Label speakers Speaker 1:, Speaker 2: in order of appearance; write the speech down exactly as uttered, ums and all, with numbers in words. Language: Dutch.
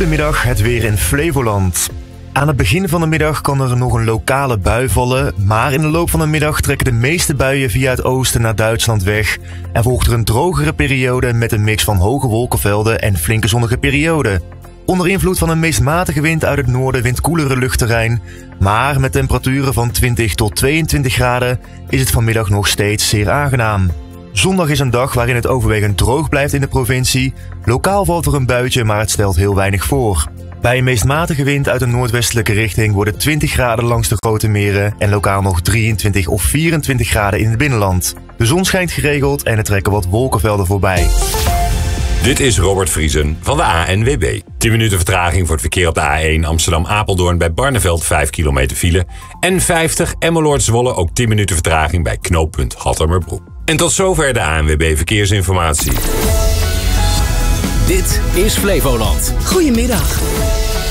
Speaker 1: Goedemiddag, het weer in Flevoland. Aan het begin van de middag kan er nog een lokale bui vallen, maar in de loop van de middag trekken de meeste buien via het oosten naar Duitsland weg en volgt er een drogere periode met een mix van hoge wolkenvelden en flinke zonnige perioden. Onder invloed van een meest matige wind uit het noorden wint koelere luchtterrein, maar met temperaturen van twintig tot tweeëntwintig graden is het vanmiddag nog steeds zeer aangenaam. Zondag is een dag waarin het overwegend droog blijft in de provincie. Lokaal valt er een buitje, maar het stelt heel weinig voor. Bij een meest matige wind uit een noordwestelijke richting worden twintig graden langs de grote meren en lokaal nog drieëntwintig of vierentwintig graden in het binnenland. De zon schijnt geregeld en er trekken wat wolkenvelden voorbij.
Speaker 2: Dit is Robert Vriesen van de A N W B. tien minuten vertraging voor het verkeer op de A één Amsterdam-Apeldoorn bij Barneveld, vijf kilometer file. En vijftig Emmeloord-Zwolle, ook tien minuten vertraging bij knooppunt Hattemerbroek. En tot zover de A N W B Verkeersinformatie.
Speaker 3: Dit is Flevoland.
Speaker 4: Goedemiddag.